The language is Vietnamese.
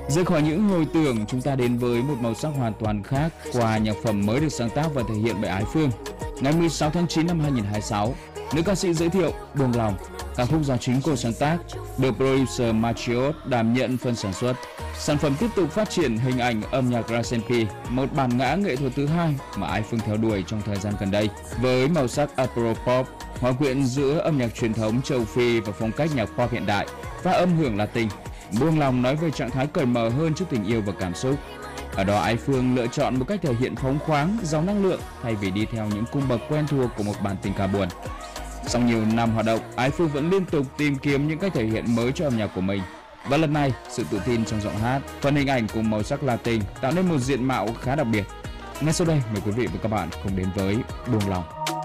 Rời khỏi những hồi tưởng, chúng ta đến với một màu sắc hoàn toàn khác qua nhạc phẩm mới được sáng tác và thể hiện bởi Ái Phương. Ngày 16 tháng 9 năm 2026, nữ ca sĩ giới thiệu Buông Lòng, ca khúc do chính cô sáng tác, được producer Machiot đảm nhận phần sản xuất. Sản phẩm tiếp tục phát triển hình ảnh âm nhạc R&B, một bản ngã nghệ thuật thứ hai mà Ái Phương theo đuổi trong thời gian gần đây, với màu sắc Afro-pop, hòa quyện giữa âm nhạc truyền thống châu Phi và phong cách nhạc pop hiện đại, và âm hưởng Latin. Buông Lòng nói về trạng thái cởi mở hơn trước tình yêu và cảm xúc. Ở đó Ái Phương lựa chọn một cách thể hiện phóng khoáng, giàu năng lượng thay vì đi theo những cung bậc quen thuộc của một bản tình ca buồn. Sau nhiều năm hoạt động, Ái Phương vẫn liên tục tìm kiếm những cách thể hiện mới cho âm nhạc của mình. Và lần này, sự tự tin trong giọng hát, phần hình ảnh cùng màu sắc Latin tạo nên một diện mạo khá đặc biệt. Ngay sau đây, mời quý vị và các bạn cùng đến với Buông Lòng.